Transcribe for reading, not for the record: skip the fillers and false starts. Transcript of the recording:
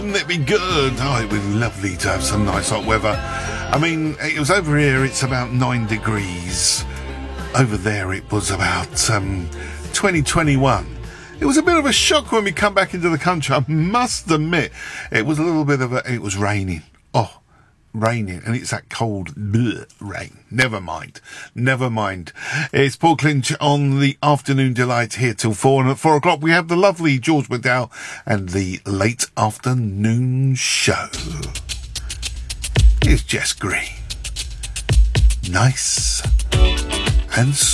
Wouldn't it be good? Oh, it would be lovely to have some nice hot weather. I mean, it was over here, it's about 9 degrees. Over there, it was about 2021. It was a bit of a shock when we come back into the country, I must admit. It was a little bit of it was raining. Oh, raining, and it's that cold rain. Never mind. It's Paul Clinch on the Afternoon Delight here till 4, and at 4 o'clock we have the lovely George McDowell and the Late Afternoon Show. Here's Jess Green. Nice and